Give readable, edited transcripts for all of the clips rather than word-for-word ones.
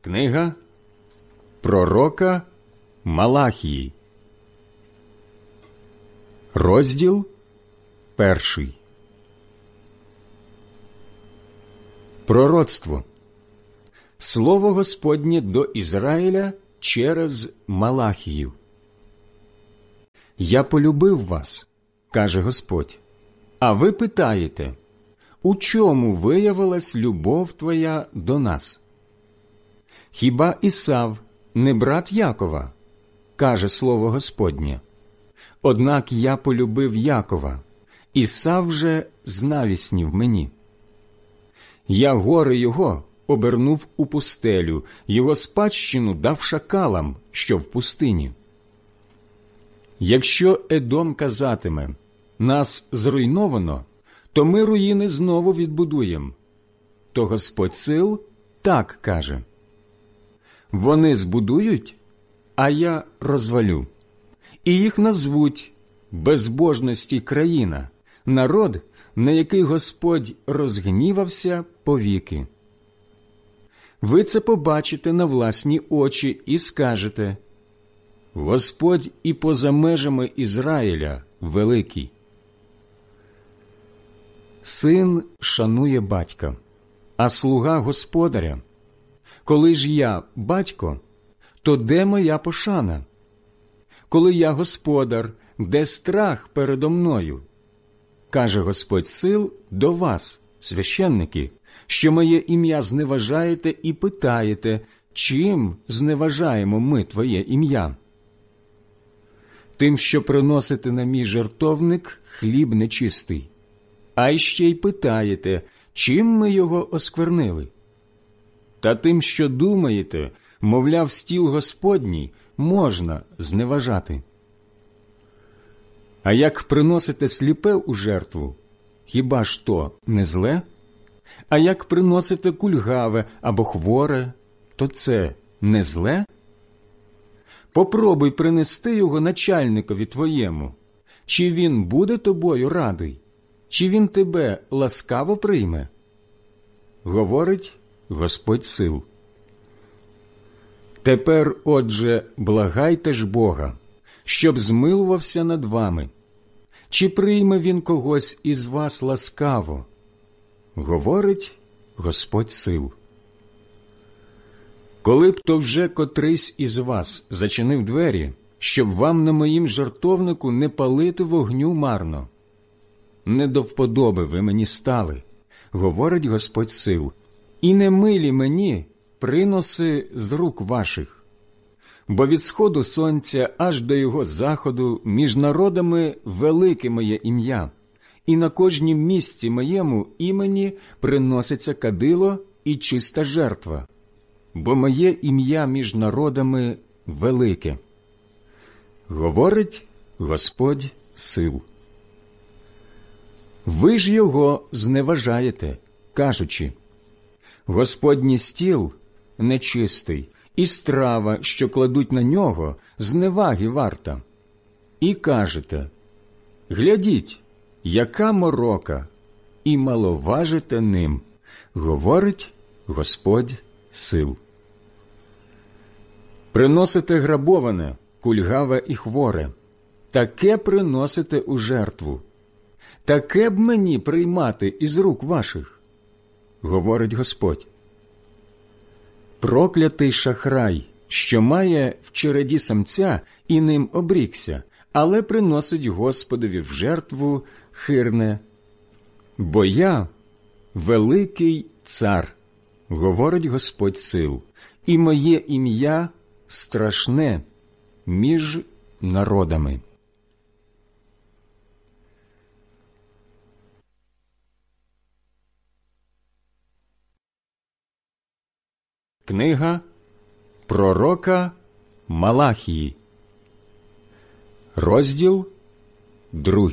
Книга пророка Малахії. Розділ 1. Пророцтво. Слово Господнє до Ізраїля через Малахію. «Я полюбив вас, – каже Господь, – а ви питаєте, у чому виявилась любов твоя до нас? Хіба Ісав не брат Якова, – каже слово Господнє. Однак я полюбив Якова, Ісав же знавіснів мені. Я гори його обернув у пустелю, його спадщину дав шакалам, що в пустині. Якщо Едом казатиме, нас зруйновано, то ми руїни знову відбудуємо, то Господь сил так каже. Вони збудують, а я розвалю, і їх назвуть безбожності країна, народ, на який Господь розгнівався повіки. Ви це побачите на власні очі і скажете: Господь і поза межами Ізраїля великий. Син шанує батька, а слуга господаря. Коли ж я батько, то де моя пошана? Коли я господар, де страх передо мною? Каже Господь сил до вас, священники, що моє ім'я зневажаєте і питаєте, чим зневажаємо ми твоє ім'я? Тим, що приносите на мій жертовник хліб нечистий, а іще й питаєте, чим ми його осквернили? Та тим, що думаєте, мовляв, стіл Господній можна зневажати. А як приносите сліпе у жертву, хіба ж то не зле? А як приносите кульгаве або хворе, то це не зле? Попробуй принести його начальникові твоєму. Чи він буде тобою радий? Чи він тебе ласкаво прийме? Говорить Господь сил. Тепер, отже, благайте ж Бога, щоб змилувався над вами. Чи прийме він когось із вас ласкаво? Говорить Господь сил. Коли б то вже котрийсь із вас зачинив двері, щоб вам на моїм жертовнику не палити вогню марно. Не до вподоби ви мені стали, говорить Господь сил, і не милі мені приноси з рук ваших. Бо від сходу сонця аж до його заходу між народами велике моє ім'я, і на кожнім місці моєму імені приноситься кадило і чиста жертва, бо моє ім'я між народами велике. Говорить Господь сил. Ви ж його зневажаєте, кажучи: Господній стіл нечистий, і страва, що кладуть на нього, зневаги варта. І кажете: глядіть, яка морока, і маловажите ним, говорить Господь сил. Приносите грабоване, кульгаве і хворе, таке приносите у жертву. Таке б мені приймати із рук ваших, говорить Господь. Проклятий шахрай, що має в череді самця і ним обрікся, але приносить Господові в жертву хирне. Бо я великий цар, говорить Господь сил, і моє ім'я страшне між народами. Книга пророка Малахії. Розділ 2.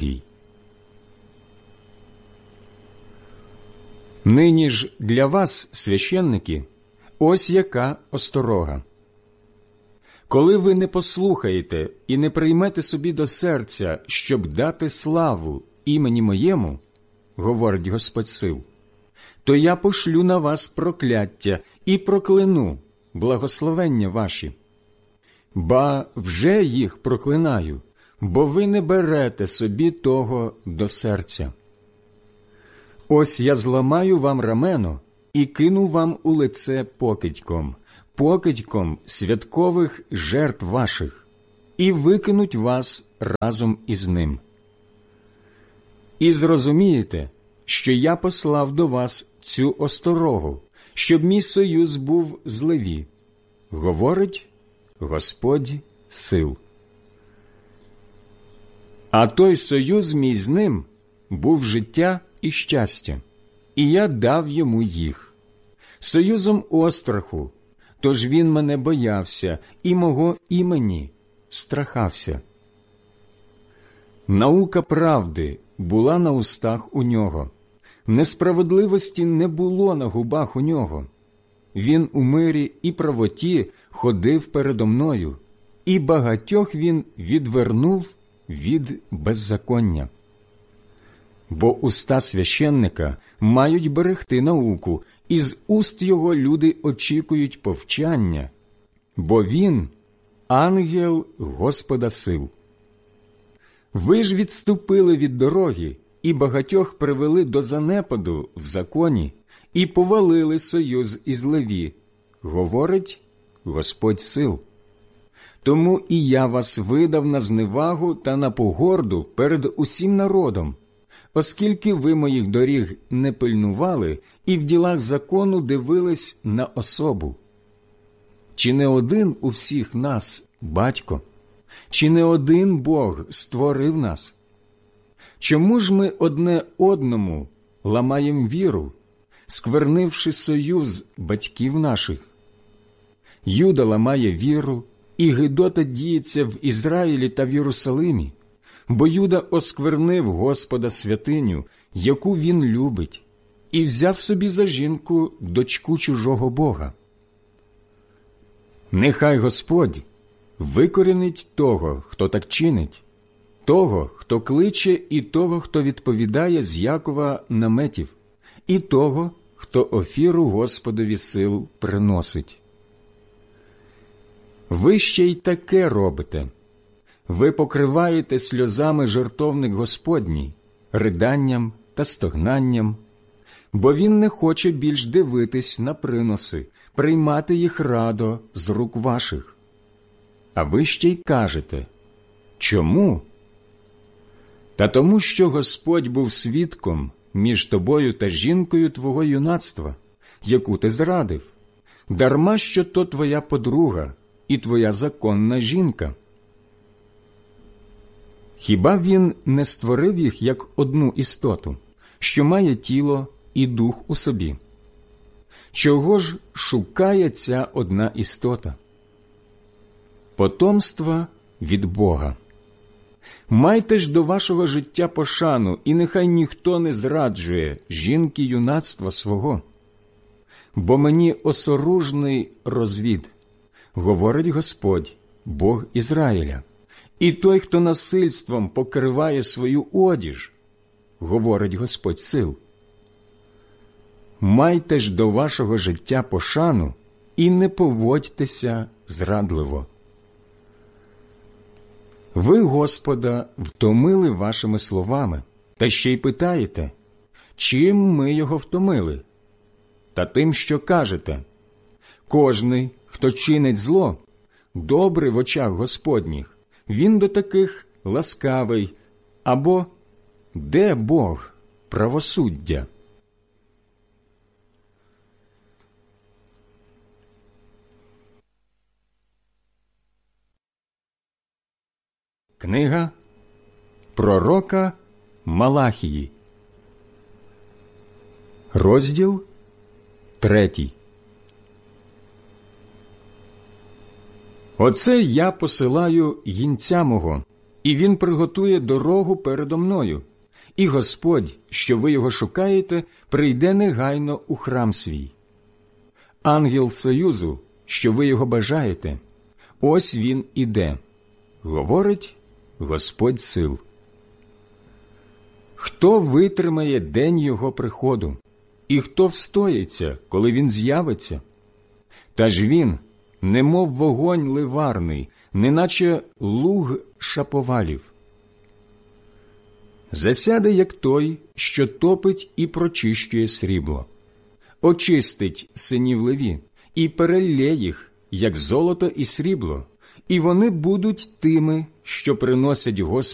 Нині ж для вас, священники, ось яка осторога. Коли ви не послухаєте і не приймете собі до серця, щоб дати славу імені моєму, говорить Господь сил, то я пошлю на вас прокляття і прокляну, благословення ваші. Ба вже їх проклинаю, бо ви не берете собі того до серця. Ось я зламаю вам рамено і кину вам у лице покидьком святкових жертв ваших, і викинуть вас разом із ним. І зрозумієте, що я послав до вас цю осторогу, щоб мій союз був з Леві, говорить Господь сил. А той союз мій з ним був життя і щастя, і я дав йому їх. Союзом остраху, тож він мене боявся і мого імені страхався. Наука правди була на устах у нього, несправедливості не було на губах у нього. Він у мирі і правоті ходив передо мною, і багатьох він відвернув від беззаконня. Бо уста священника мають берегти науку, і з уст його люди очікують повчання, бо він – ангел Господа сил. Ви ж відступили від дороги, і багатьох привели до занепаду в законі, і повалили союз із Леві, говорить Господь сил. Тому і я вас видав на зневагу та на погорду перед усім народом, оскільки ви моїх доріг не пильнували і в ділах закону дивились на особу. Чи не один у всіх нас батько? Чи не один Бог створив нас? Чому ж ми одне одному ламаєм віру, сквернивши союз батьків наших? Юда ламає віру, і гидота діється в Ізраїлі та в Єрусалимі, бо Юда осквернив Господа святиню, яку він любить, і взяв собі за жінку дочку чужого Бога. Нехай Господь викорінить того, хто так чинить, того, хто кличе, і того, хто відповідає з Якова наметів, і того, хто офіру Господові сил приносить. Ви ще й таке робите. Ви покриваєте сльозами жертовник Господній, риданням та стогнанням, бо він не хоче більш дивитись на приноси, приймати їх радо з рук ваших. А ви ще й кажете, чому? Та тому, що Господь був свідком між тобою та жінкою твого юнацтва, яку ти зрадив, дарма що то твоя подруга і твоя законна жінка. Хіба він не створив їх як одну істоту, що має тіло і дух у собі? Чого ж шукає ця одна істота? Потомства від Бога. Майте ж до вашого життя пошану, і нехай ніхто не зраджує жінки юнацтва свого. Бо мені осоружний розвід, говорить Господь, Бог Ізраїля, і той, хто насильством покриває свою одіж, говорить Господь сил. Майте ж до вашого життя пошану і не поводьтеся зрадливо. Ви Господа втомили вашими словами, та ще й питаєте, чим ми його втомили? Та тим, що кажете, кожний, хто чинить зло, добрий в очах Господніх, він до таких ласкавий, або де Бог правосуддя? Книга пророка Малахії, розділ 3. Оце я посилаю гінця мого, і він приготує дорогу передо мною. І Господь, що ви його шукаєте, прийде негайно у храм свій. Ангел союзу, що ви його бажаєте, ось він іде, говорить Господь сил. Хто витримає день його приходу? І хто встоїться, коли він з'явиться? Та ж він, немов вогонь ливарний, неначе луг шаповалів. Засяде, як той, що топить і прочищує срібло, очистить синів Леві і перелє їх, як золото і срібло, і вони будуть тими, що приносять Господу